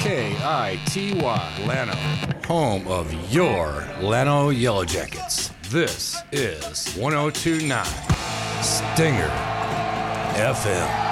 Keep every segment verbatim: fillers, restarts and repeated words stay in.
K I T Y, Llano, home of your Llano Yellow Jackets. This is one oh two point nine Stinger F M.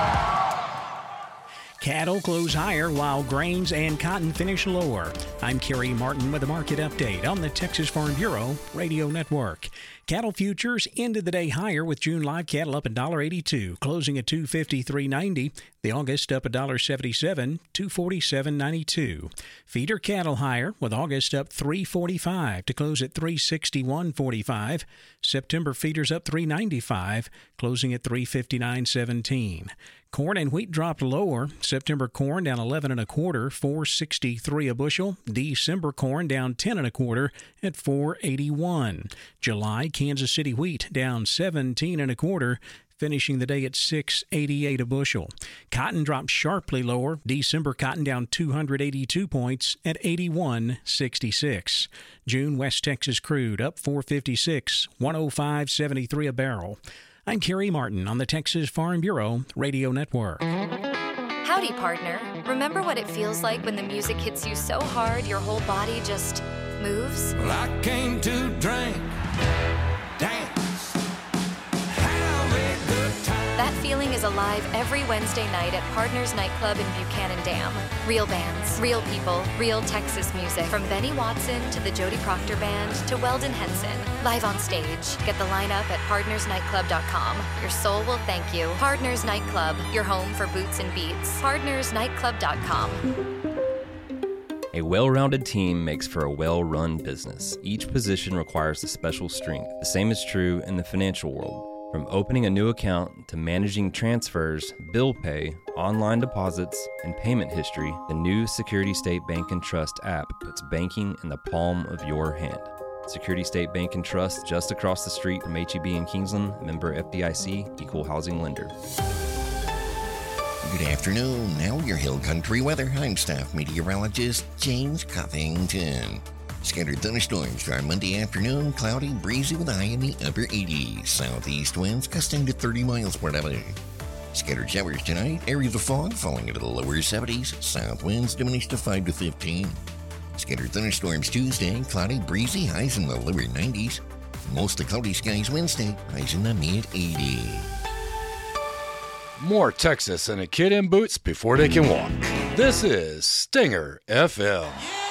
Cattle close higher while grains and cotton finish lower. I'm Kerry Martin with a market update on the Texas Farm Bureau Radio Network. Cattle futures ended the day higher with June live cattle up one dollar eighty-two, closing at two fifty-three ninety. The August up one dollar seventy-seven, two forty-seven ninety-two. Feeder cattle higher with August up three forty-five to close at three sixty-one forty-five. September feeders up three ninety-five, closing at three fifty-nine seventeen. Corn and wheat dropped lower. September corn down eleven and a quarter, four sixty-three a bushel. December corn down ten and a quarter at four eighty-one. July Kansas City wheat down seventeen and a quarter, finishing the day at six eighty-eight a bushel. Cotton dropped sharply lower. December cotton down two hundred eighty-two points at eighty-one sixty-six. June West Texas crude up four fifty-six, one oh five seventy-three a barrel. I'm Kerry Martin on the Texas Farm Bureau Radio Network. Howdy, partner. Remember what it feels like when the music hits you so hard your whole body just moves? Well, I came to drink, dance, have a good time. That feeling is alive every Wednesday night at Partners Nightclub in Buchanan Dam. Real bands, real people, real Texas music. From Benny Watson to the Jody Proctor Band to Weldon Henson. Live on stage. Get the lineup at partners nightclub dot com. Your soul will thank you. Partners Nightclub, your home for boots and beats. partners nightclub dot com. A well-rounded team makes for a well-run business. Each position requires a special strength. The same is true in the financial world. From opening a new account to managing transfers, bill pay, online deposits, and payment history, the new Security State Bank and Trust app puts banking in the palm of your hand. Security State Bank and Trust, just across the street from H E B in Kingsland, member F D I C, equal housing lender. Good afternoon. Now your Hill Country weather. I'm staff meteorologist James Covington. Scattered thunderstorms for our Monday afternoon. Cloudy, breezy with a high in the upper eighties. Southeast winds gusting to thirty miles per hour. Scattered showers tonight. Areas of fog falling into the lower seventies. South winds diminish to five to fifteen. Scattered thunderstorms Tuesday. Cloudy, breezy, highs in the lower nineties. Mostly cloudy skies Wednesday. Highs in the mid eighties. More Texas and a kid in boots before they can walk. This is Stinger F M.